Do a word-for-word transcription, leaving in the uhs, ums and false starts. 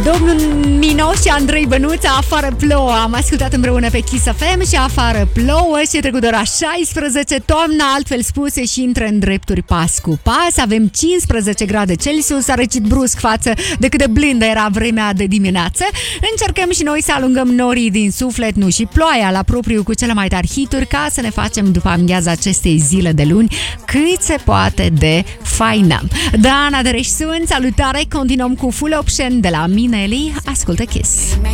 Domnul Nino și Andrei Bănuța, Afară plouă. Am ascultat împreună pe Kiss F M și Afară plouă și e trecut de ora șaisprezece. Toamna, altfel spuse, și intră în drepturi pas cu pas. Avem cincisprezece grade Celsius, a răcit brusc față de cât de blândă era vremea de dimineață. Încercăm și noi să alungăm norii din suflet, nu și ploaia, la propriu cu cele mai tari hituri, ca să ne facem după amiaza acestei zile de luni cât se poate de faină. Dana de Reș sunt, salutare, continuăm cu Full Option de la Minelli. Ascultă Kiss.